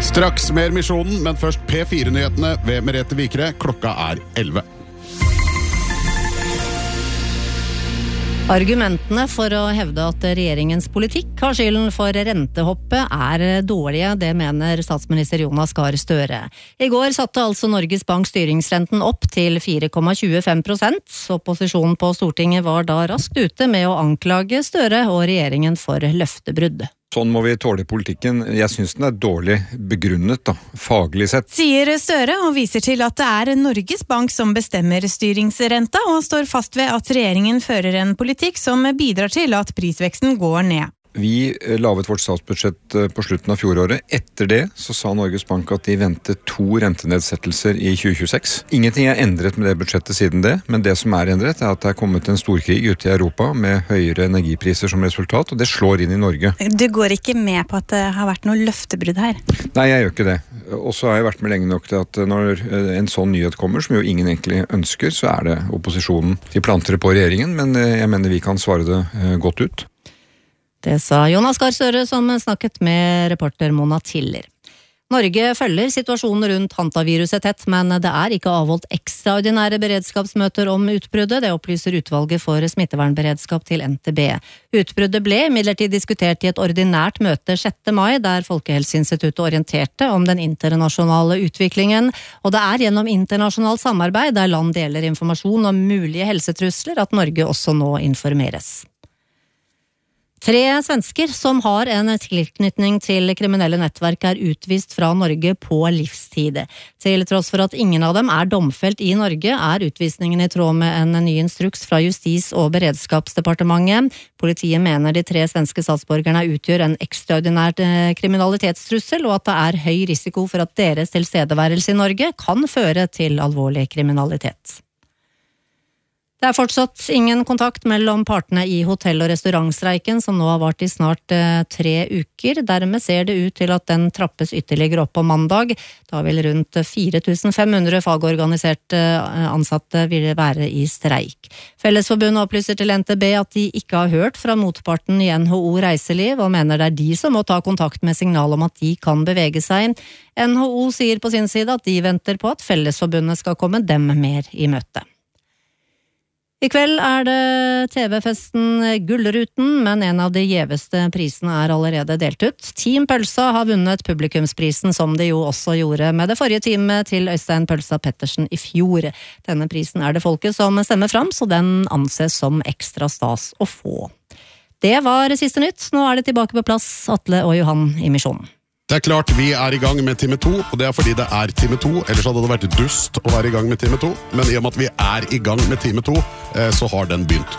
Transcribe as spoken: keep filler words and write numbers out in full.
Straks mer misjonen, men først P fire-nyhetene ved Merete Vikre. Klokka er elleve. Argumentene for å hevde at regjeringens politikk har skylden for rentehoppet er dårlige, det mener statsminister Jonas Gahr Støre. I går satte altså Norges Bank styringsrenten opp til fire komma tjuefem prosent. Opposisjonen på Stortinget var da raskt ute med å anklage Støre og regjeringen for løftebrudd. Sånn må vi tåle politikken. Jeg synes den er dårlig begrunnet, da, faglig sett. Sier Støre og viser til at det er Norges Bank som bestemmer styringsrenta, og står fast ved at regjeringen fører en politikk som bidrar til at prisveksten går ned. Vi lavet vårt statsbudsjett på slutten av fjoråret. Etter det så sa Norges Bank at de ventet to rentenedsettelser i tjue tjueseks. Ingenting er endret med det budsjettet siden det, men det som er endret er at det er kommet en storkrig ute i Europa med høyere energipriser som resultat, og det slår inn i Norge. Du går ikke med på at det har vært noe løftebrudd her? Nei, jeg gjør ikke det. Og så har jeg vært med lenge nok til at når en sånn nyhet kommer, som jo ingen egentlig ønsker, så er det opposisjonen. De planter det på regjeringen, men jeg mener vi kan svare det godt ut. Det sa Jonas Gahr Støre som snakket med reporter Mona Tiller. Norge følger situasjonen rundt hantaviruset tett, men det er ikke avholdt ekstraordinære beredskapsmøter om utbruddet, det opplyser utvalget for smittevernberedskap til N T B. Utbruddet ble imidlertid diskutert i et ordinært møte sjette mai, der Folkehelseinstituttet orienterte om den internasjonale utviklingen, og det er gjennom internasjonalt samarbeid der land deler informasjon om mulige helsetrusler at Norge også nå informeres. Tre svensker som har en tilknytning til kriminelle nettverk er utvist fra Norge på livstid. Til tross for at ingen av dem er domfelt i Norge, er utvisningen i tråd med en ny instruks fra Justis- og beredskapsdepartementet. Politiet mener de tre svenske statsborgerne utgjør en ekstraordinært kriminalitetstrussel, og at det er høy risiko for at deres tilstedeværelse i Norge kan føre til alvorlig kriminalitet. Det er fortsatt ingen kontakt mellom partene i hotell- og restaurantstreiken, som nå har vart i snart tre uker. Dermed ser det ut til at den trappes ytterligere opp på mandag. Da vil rundt fire tusen fem hundre fagorganiserte ansatte vil være i streik. Fellesforbundet opplyser til N T B at de ikke har hørt fra motparten i N H O Reiseliv, og mener det er de som må ta kontakt med signal om at de kan bevege seg. N H O sier på sin side at de venter på at Fellesforbundet skal komme dem mer i møte. I kveld er det T V-festen Gullruten, men en av de gjeveste prisene er allerede delt ut. Team Pølsa har vunnet publikumsprisen, som de jo også gjorde med det forrige teamet til Øystein Pølsa Pettersen i fjor. Denne prisen er det folket som stemmer fram, så den anses som ekstra stas å få. Det var siste nytt. Nå er det tilbake på plass, Atle og Johan i Misjonen. Det er klart vi er i gang med time to, og det er fordi det er time to, ellers hadde det vært dust å være i gang med time to, men i og med at vi er i gang med time to, så har den begynt.